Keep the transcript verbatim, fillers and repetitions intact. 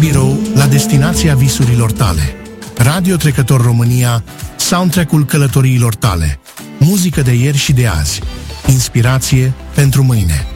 birou la destinația visurilor tale. Radio Trecător România, soundtrack-ul călătoriilor tale. Muzică de ieri și de azi. Inspirație pentru mâine.